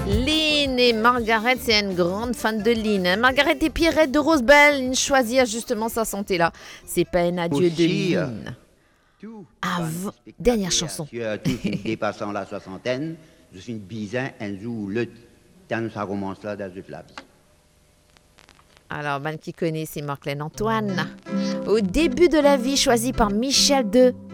Lynn et Margaret, c'est une grande fan de Lynn. Margaret et Pierrette de Rosebell, Lynn choisit justement sa santé là. C'est pas un adieu de Lynn. Dernière chanson. Tout film dépassant la soixantaine, je suis une bisin, un jour le temps ça commence là dans toute la vie. Alors, qui connaît, c'est Marlène Antoine. Au début de la vie, choisi par Michel de